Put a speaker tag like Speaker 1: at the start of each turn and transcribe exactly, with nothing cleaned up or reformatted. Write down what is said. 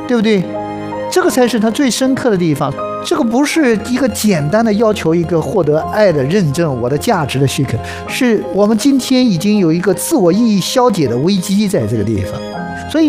Speaker 1: 对不对？这个才是他最深刻的地方。这个不是一个简单的要求一个获得爱的认证，我的价值的许可，是我们今天已经有一个自我意义消解的危机在这个地方。